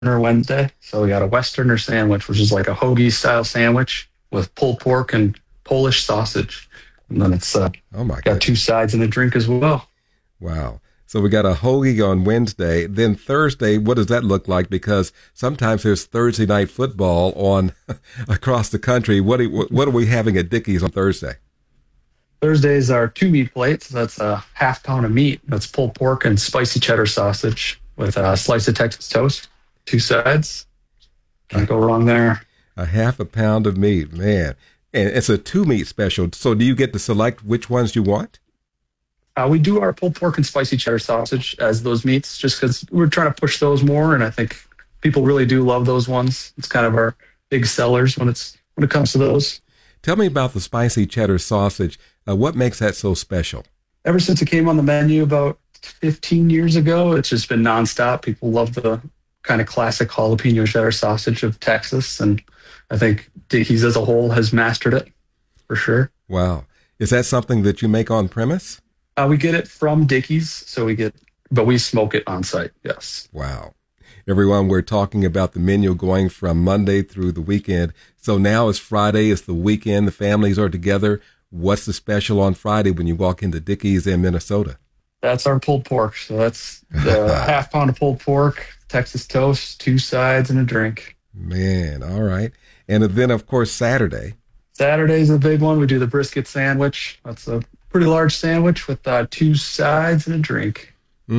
Wednesday. So we got a Westerner sandwich, which is like a hoagie style sandwich with pulled pork and Polish sausage. And then it's Oh my got two goodness. sides and a drink as well. Wow. So we got a hoagie on Wednesday. Then Thursday, what does that look like? Because sometimes there's Thursday night football on across the country. What are we having at Dickey's on Thursday? Thursdays are two meat plates. That's a half pound of meat. That's pulled pork and spicy cheddar sausage with a slice of Texas toast, two sides. Can't go wrong there. A half a pound of meat, man. And it's a two meat special. So do you get to select which ones you want? We do our pulled pork and spicy cheddar sausage as those meats just because we're trying to push those more. And I think people really do love those ones. It's kind of our big sellers when it comes to those. Tell me about the spicy cheddar sausage. What makes that so special? Ever since it came on the menu about 15 years ago, it's just been nonstop. People love the kind of classic jalapeno cheddar sausage of Texas. And I think Dickey's as a whole has mastered it for sure. Wow. Is that something that you make on premise? We get it from Dickey's, but we smoke it on site. Yes. Wow. Everyone, we're talking about the menu going from Monday through the weekend. So now it's Friday, it's the weekend, the families are together. What's the special on Friday when you walk into Dickey's in Minnesota? That's our pulled pork. So that's the half pound of pulled pork, Texas toast, two sides, and a drink. Man, all right. And then, of course, Saturday. Saturday's a big one. We do the brisket sandwich. That's a pretty large sandwich with two sides and a drink.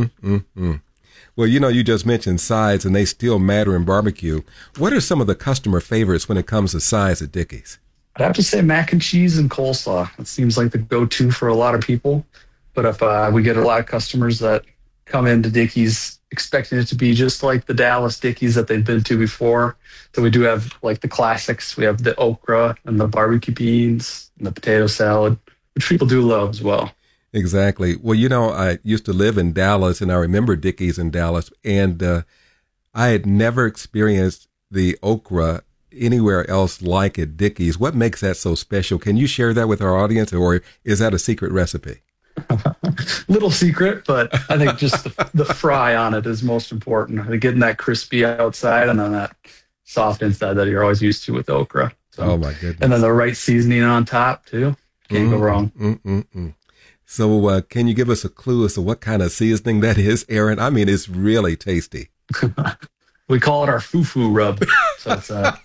Well, you just mentioned sides, and they still matter in barbecue. What are some of the customer favorites when it comes to sides at Dickey's? I'd have to say mac and cheese and coleslaw. It seems like the go-to for a lot of people. But if we get a lot of customers that come into Dickey's expecting it to be just like the Dallas Dickey's that they've been to before. So we do have like the classics. We have the okra and the barbecue beans and the potato salad, which people do love as well. Exactly. Well, I used to live in Dallas, and I remember Dickey's in Dallas, and I had never experienced the okra anywhere else like at Dickey's. What makes that so special? Can you share that with our audience, or is that a secret recipe? Little secret, but I think just the fry on it is most important. I think getting that crispy outside and then that soft inside that you're always used to with okra. So, oh, my goodness. And then the right seasoning on top, too. Can't go wrong. So can you give us a clue as to what kind of seasoning that is, Aaron? I mean, it's really tasty. We call it our foo-foo rub. So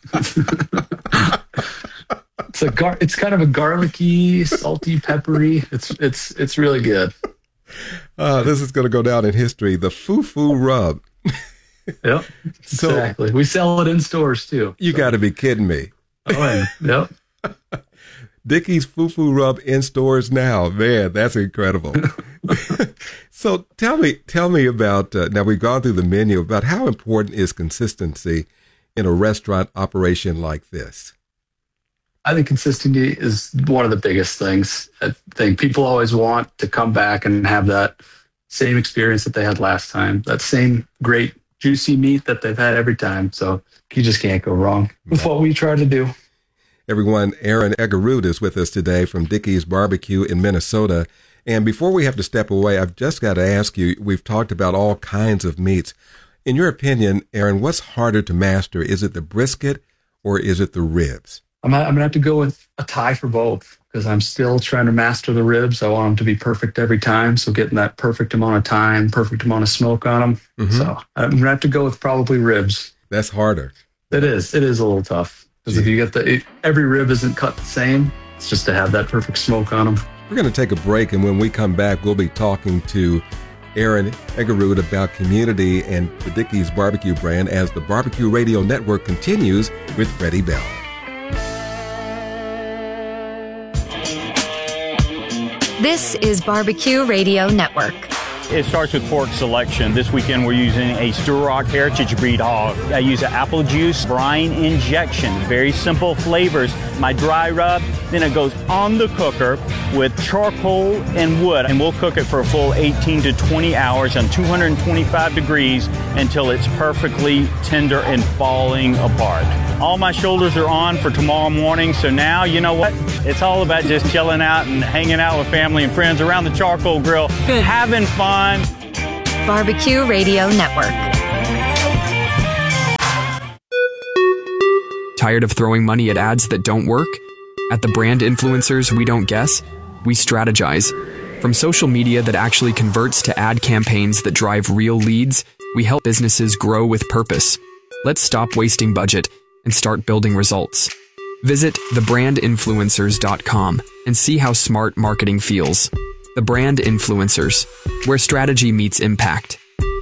it's kind of a garlicky, salty, peppery. It's really good. This is going to go down in history. The foo-foo rub. Yep, exactly. We sell it in stores too. You got to be kidding me. Oh, yeah. Yep. Dickey's foo-foo rub in stores now. Man, that's incredible. So tell me about, now we've gone through the menu, about how important is consistency in a restaurant operation like this? I think consistency is one of the biggest things. I think people always want to come back and have that same experience that they had last time, that same great juicy meat that they've had every time. So you just can't go wrong with what we try to do. Everyone, Aaron Egerud is with us today from Dickey's Barbecue in Minnesota. And before we have to step away, I've just got to ask you, we've talked about all kinds of meats. In your opinion, Aaron, what's harder to master? Is it the brisket or is it the ribs? I'm going to have to go with a tie for both because I'm still trying to master the ribs. I want them to be perfect every time. So getting that perfect amount of time, perfect amount of smoke on them. Mm-hmm. So I'm going to have to go with probably ribs. That's harder. It is. It is a little tough. Because if you get every rib isn't cut the same, it's just to have that perfect smoke on them. We're going to take a break, and when we come back, we'll be talking to Aaron Egerud about community and the Dickey's Barbecue brand as the Barbecue Radio Network continues with Freddie Bell. This is Barbecue Radio Network. It starts with pork selection. This weekend we're using a Sturrock Heritage Breed hog. I use an apple juice brine injection. Very simple flavors. My dry rub, then it goes on the cooker with charcoal and wood. And we'll cook it for a full 18 to 20 hours on 225 degrees until it's perfectly tender and falling apart. All my shoulders are on for tomorrow morning. So now, you know what? It's all about just chilling out and hanging out with family and friends around the charcoal grill, having fun. Barbecue Radio Network. Tired of throwing money at ads that don't work? At the Brand Influencers We Don't Guess, we strategize. From social media that actually converts to ad campaigns that drive real leads, we help businesses grow with purpose. Let's stop wasting budget and start building results. Visit thebrandinfluencers.com and see how smart marketing feels. The Brand Influencers, where strategy meets impact.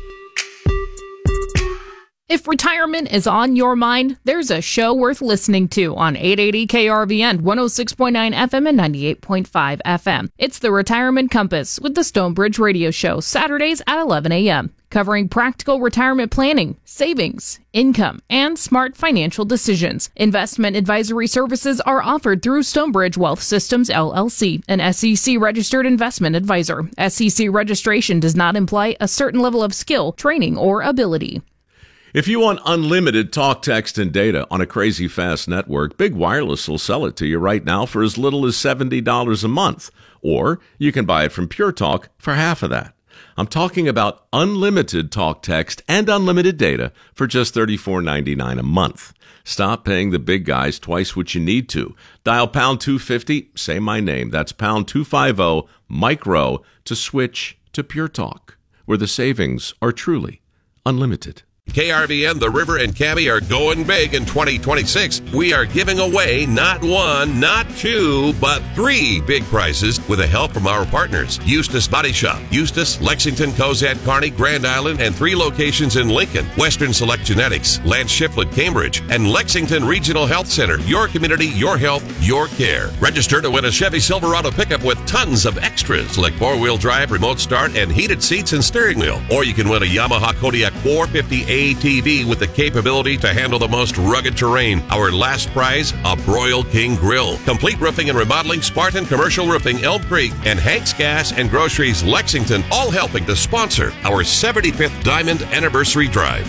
If retirement is on your mind, there's a show worth listening to on 880 KRVN, 106.9 FM and 98.5 FM. It's the Retirement Compass with the Stonebridge Radio Show, Saturdays at 11 a.m., covering practical retirement planning, savings, income, and smart financial decisions. Investment advisory services are offered through Stonebridge Wealth Systems, LLC, an SEC-registered investment advisor. SEC registration does not imply a certain level of skill, training, or ability. If you want unlimited talk, text, and data on a crazy fast network, Big Wireless will sell it to you right now for as little as $70 a month. Or you can buy it from Pure Talk for half of that. I'm talking about unlimited talk, text, and unlimited data for just $34.99 a month. Stop paying the big guys twice what you need to. Dial pound 250, say my name. That's pound 250 micro to switch to Pure Talk, where the savings are truly unlimited. KRVN, The River, and Cabby are going big in 2026. We are giving away not one, not two, but 3 big prizes with the help from our partners. Eustace Body Shop, Eustace, Lexington, Cozad, Kearney, Grand Island, and 3 locations in Lincoln. Western Select Genetics, Lance Shiflett, Cambridge, and Lexington Regional Health Center. Your community, your health, your care. Register to win a Chevy Silverado pickup with tons of extras like 4-wheel drive, remote start, and heated seats and steering wheel. Or you can win a Yamaha Kodiak 450 ATV with the capability to handle the most rugged terrain. Our last prize, a Broil King Grill. Complete Roofing and Remodeling, Spartan Commercial Roofing, Elm Creek, and Hank's Gas and Groceries, Lexington, all helping to sponsor our 75th Diamond Anniversary Drive.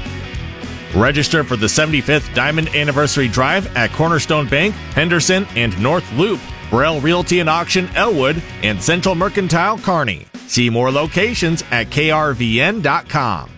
Register for the 75th Diamond Anniversary Drive at Cornerstone Bank, Henderson, and North Loop, Burrell Realty and Auction, Elwood, and Central Mercantile, Kearney. See more locations at krvn.com.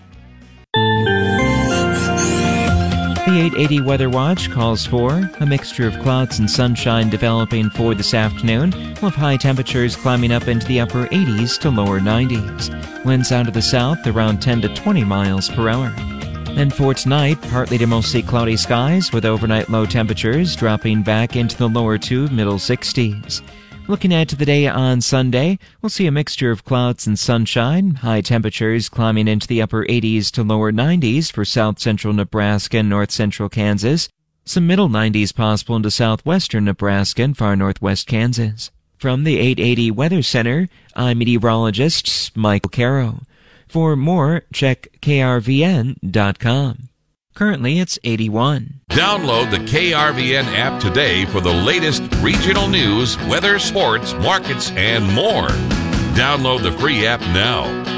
The 880 Weather Watch calls for a mixture of clouds and sunshine developing for this afternoon, with high temperatures climbing up into the upper 80s to lower 90s. Winds out of the south around 10 to 20 miles per hour. And for tonight, partly to mostly cloudy skies with overnight low temperatures dropping back into the lower to middle 60s. Looking ahead to the day on Sunday, we'll see a mixture of clouds and sunshine, high temperatures climbing into the upper 80s to lower 90s for south-central Nebraska and north-central Kansas, some middle 90s possible into southwestern Nebraska and far northwest Kansas. From the 880 Weather Center, I'm meteorologist Michael Caro. For more, check krvn.com. Currently, it's 81. Download the KRVN app today for the latest regional news, weather, sports, markets, and more. Download the free app now.